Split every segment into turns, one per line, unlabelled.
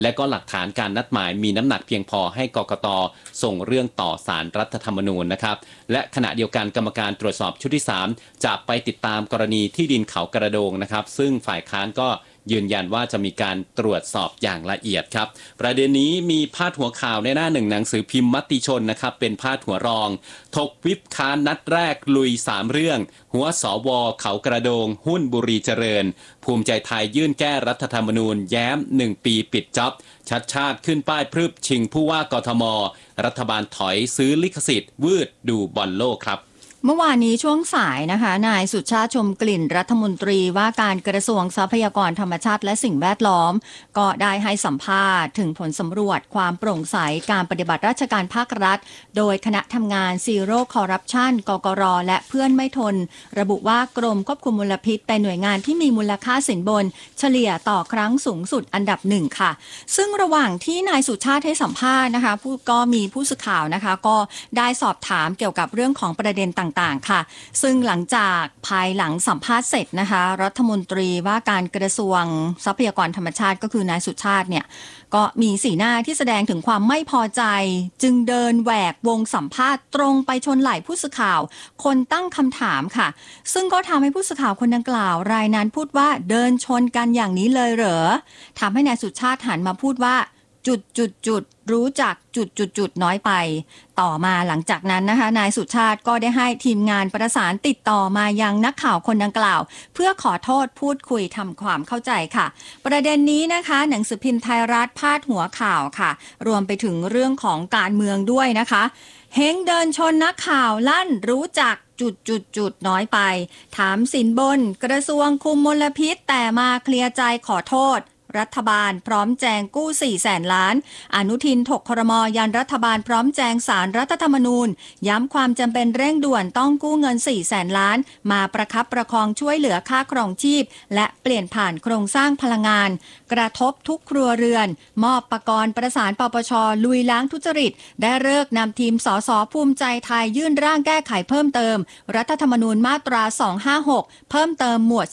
และก็หลักฐานการนัดหมายมีน้ำหนักเพียงพอให้กกต.ส่งเรื่องต่อศาลรัฐธรรมนูญนะครับและขณะเดียวกันกรรมการตรวจสอบชุดที่3จะไปติดตามกรณีที่ดินเขากระโดงนะครับซึ่งฝ่ายค้านก็ยืนยันว่าจะมีการตรวจสอบอย่างละเอียดครับประเด็นนี้มีพาดหัวข่าวในหน้าหนึ่งหนังสือพิมพ์มติชนนะครับเป็นพาดหัวรองถกวิปค้านนัดแรกลุย3เรื่องหัวสวเขากระโดงหุ้นบุรีเจริญภูมิใจไทยยื่นแก้รัฐธรรมนูญแย้ม1ปีปิดจ็อบชัดชาติขึ้นป้ายพรึบชิงผู้ว่ากทมรัฐบาลถอยซื้อลิขสิทธิ์วืดดูบอลโลกครับ
เมื่อวานนี้ช่วงสายนะคะนายสุชาติชมกลิ่นรัฐมนตรีว่าการกระทรวงทรัพยากรธรรมชาติและสิ่งแวดล้อมก็ได้ให้สัมภาษณ์ถึงผลสำรวจความโปร่งใสการปฏิบัติราชการภาครัฐโดยคณะทำงานซีโร่คอร์รัปชันกกร.และเพื่อนไม่ทนระบุว่ากรมควบคุมมลพิษเป็นหน่วยงานที่มีมูลค่าสินบนเฉลี่ยต่อครั้งสูงสุดอันดับ1ค่ะซึ่งระหว่างที่นายสุชาติให้สัมภาษณ์นะคะก็มีผู้สื่อข่าวนะคะก็ได้สอบถามเกี่ยวกับเรื่องของประเด็นต่างๆค่ะซึ่งหลังจากภายหลังสัมภาษณ์เสร็จนะคะรัฐมนตรีว่าการกระทรวงทรัพยากรธรรมชาติก็คือนายสุชาติเนี่ยก็มีสีหน้าที่แสดงถึงความไม่พอใจจึงเดินแหวกวงสัมภาษณ์ตรงไปชนไหล่ผู้สื่อข่าวคนตั้งคำถามค่ะซึ่งก็ทำให้ผู้สื่อข่าวคนดังกล่าวรายนั้นพูดว่าเดินชนกันอย่างนี้เลยเหรอทำให้นายสุชาติหันมาพูดว่าจุดรู้จักจุดน้อยไปต่อมาหลังจากนั้นนะคะนายสุชาติก็ได้ให้ทีมงานประสานติดต่อมายังนักข่าวคนดังกล่าวเพื่อขอโทษพูดคุยทำความเข้าใจค่ะประเด็นนี้นะคะหนังสือพิมพ์ไทยรัฐพาดหัวข่าวค่ะรวมไปถึงเรื่องของการเมืองด้วยนะคะเฮงเดินชนนักข่าวลั่นรู้จักจุดน้อยไปถามสินบนกระทรวงคุมมลพิษแต่มาเคลียร์ใจขอโทษรัฐบาลพร้อมแจงกู้400,000 ล้านอนุทินถกครม.ยันรัฐบาลพร้อมแจงศาลรัฐธรรมนูญย้ำความจำเป็นเร่งด่วนต้องกู้เงิน400,000 ล้านมาประคับประคองช่วยเหลือค่าครองชีพและเปลี่ยนผ่านโครงสร้างพลังงานกระทบทุกครัวเรือนมอบปกรณ์ประสานปปช.ลุยล้างทุจริตได้ฤกษ์นำทีมสสภูมิใจไทยยื่นร่างแก้ไขเพิ่มเติมรัฐธรรมนูญมาตรา256เพิ่มเติมหมวด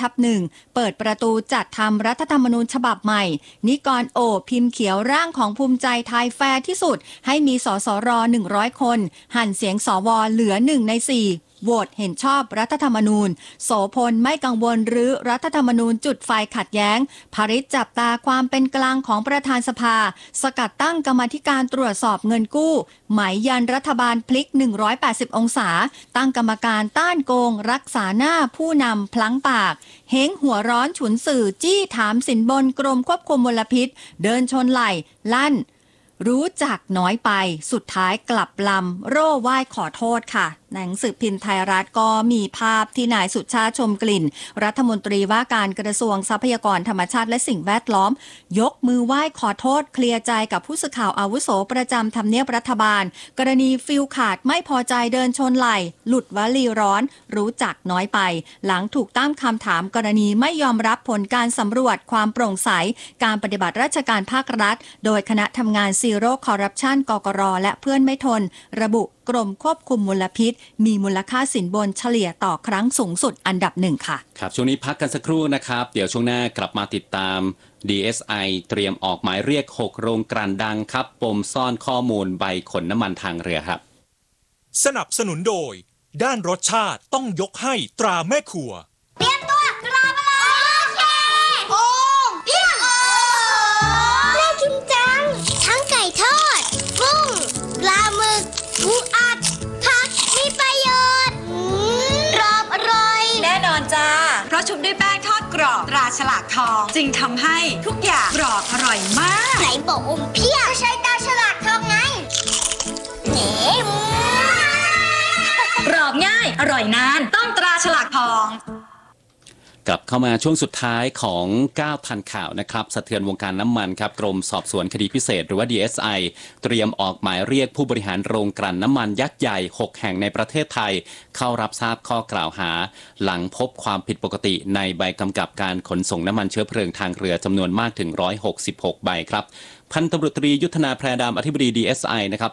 15/1 เปิดประตูจัดทำรัฐธรรมนูญฉบับใหม่นิกรโอพิมพ์เขียวร่างของภูมิใจไทยแฟร์ที่สุดให้มีสสร100 คนหั่นเสียงสวเหลือ1 ใน 4โหวตเห็นชอบรัฐธรรมนูญโสพลไม่กังวลหรือรัฐธรรมนูญจุดไฟขัดแย้งภริษจับตาความเป็นกลางของประธานสภาสกัดตั้งกรรมาธิการตรวจสอบเงินกู้หมายยันรัฐบาลพลิก180องศาตั้งกรรมการต้านโกงรักษาหน้าผู้นำพลั้งปากเฮงหัวร้อนฉุนสื่อจี้ถามสินบนกรมควบคุมมลพิษเดินชนไหล่ลั่นรู้จักน้อยไปสุดท้ายกลับลำโร่ไหว้ขอโทษค่ะหนังสือพิมพ์ไทยรัฐก็มีภาพที่นายสุชาติชมกลิ่นรัฐมนตรีว่าการกระทรวงทรัพยากรธรรมชาติและสิ่งแวดล้อมยกมือไหว้ขอโทษเคลียร์ใจกับผู้สื่อข่าวอาวุโสประจำทำเนียบรัฐบาลกรณีฟิลขาดไม่พอใจเดินชนไหล่หลุดวลีร้อนรู้จักน้อยไปหลังถูกตั้งคำถามกรณีไม่ยอมรับผลการสำรวจความโปร่งใสการปฏิบัติราชการภาครัฐโดยคณะทำงานซีโร่คอร์รัปชันกกร.และเพื่อนไม่ทนระบุกรมควบคุมมลพิษมีมูลค่าสินบนเฉลี่ยต่อครั้งสูงสุดอันดับ1ค่ะ
ครับช่วงนี้พักกันสักครู่นะครับเดี๋ยวช่วงหน้ากลับมาติดตาม DSI เตรียมออกหมายเรียก6โรงกลั่นดังครับปมซ่อนข้อมูลใบขนน้ำมันทางเรือครับ
สนับสนุนโดยด้านรสชาติต้องยกให้ตราแม่ครัว
เตรียมตัวกลับมาเลยโอ้เยี่ยมน่ากินจังทั้งไก่ทอดกุ้งปลาหมึกปูอัดผักมีประโยชน์กรอบอร่อย
แน่นอนจ้าเพราะชุบด้วยแป้งทอดกรอบตราฉลากทองจึงทำให้ทุกอย่างกรอบอร่อยมาก
ไหนบอกอมเพี้ยใช้ตราฉลากทองไงเนม
กรอบง่ายอร่อยนานต้องตราฉลากทอง
กลับเข้ามาช่วงสุดท้ายของ9ทันข่าวนะครับสะเทือนวงการน้ำมันครับกรมสอบสวนคดีพิเศษหรือว่า DSI เตรียมออกหมายเรียกผู้บริหารโรงกลั่นน้ำมันยักษ์ใหญ่6แห่งในประเทศไทยเข้ารับทราบข้อกล่าวหาหลังพบความผิดปกติในใบกำกับการขนส่งน้ำมันเชื้อเพลิงทางเรือจำนวนมากถึง166ใบครับพันตำรวจตรียุทธนาแพรดำอธิบดี DSI นะครับ